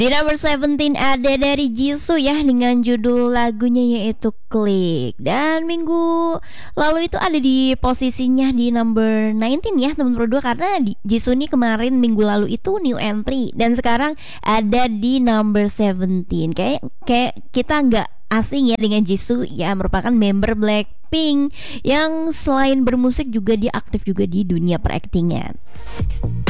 Di number 17 ada dari Jisoo ya, dengan judul lagunya yaitu Click. Dan minggu lalu itu ada di posisinya di number 19 ya teman berdua, karena Jisoo nih kemarin minggu lalu itu new entry dan sekarang ada di number 17. Kayak kita nggak asing ya dengan Jisoo, ya merupakan member Blackpink yang selain bermusik juga dia aktif juga di dunia peraktingan.